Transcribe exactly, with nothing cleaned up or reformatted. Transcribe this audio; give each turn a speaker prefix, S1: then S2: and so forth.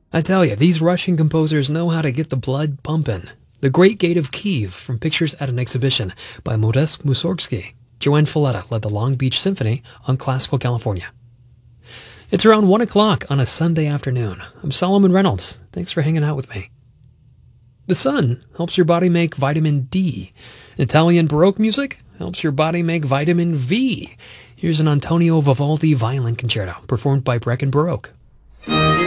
S1: I tell you, these Russian composers know how to get the blood pumping. The Great Gate of Kiev from Pictures at an Exhibition by Modest Mussorgsky. Joanne Falletta led the Long Beach Symphony on Classical California. It's around one o'clock on a Sunday afternoon. I'm Solomon Reynolds. Thanks for hanging out with me. The sun helps your body make vitamin D. Italian Baroque music helps your body make vitamin V. Here's an Antonio Vivaldi violin concerto performed by Brecken Baroque.